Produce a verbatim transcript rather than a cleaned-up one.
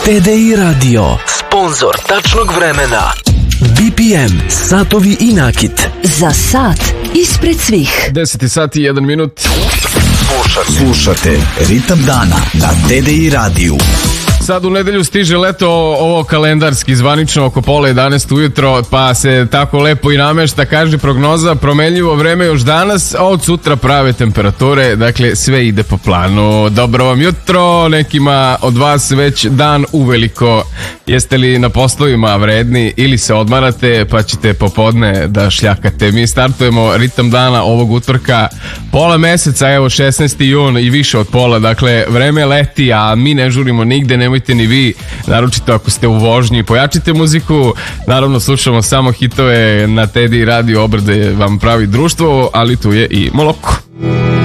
T D I Radio, sponzor tačnog vremena. B P M, satovi i nakit. Za sat ispred svih. deset sati i jedan minut. Slušate, slušate Ritam dana na T D I radiju. Sad u nedelju stiže leto, ovo kalendarski zvanično oko pola jedanaest ujutro, pa se tako lepo i namešta, kaže prognoza, promenljivo vreme još danas, a od sutra prave temperature, dakle sve ide po planu. Dobro vam jutro, nekima od vas već dan uveliko. Jeste li na poslovima vredni ili se odmarate pa ćete popodne da šljakate? Mi startujemo ritam dana ovog utorka, pola meseca, evo šesnaesti jun i više od pola, dakle vreme leti, a mi ne žurimo nigde, ne nemojte ni vi, naročito ako ste u vožnji, pojačite muziku, naravno slušamo samo hitove na T D I radio, Obrade vam pravi društvo, ali tu je i Moloko.